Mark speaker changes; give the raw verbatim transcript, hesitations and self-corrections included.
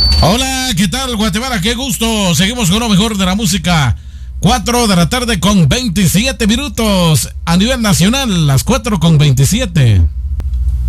Speaker 1: Hola, ¿qué tal, Guatemala? Qué gusto. Seguimos con lo mejor de la música. cuatro de la tarde con veintisiete minutos. A nivel nacional, las cuatro con veintisiete.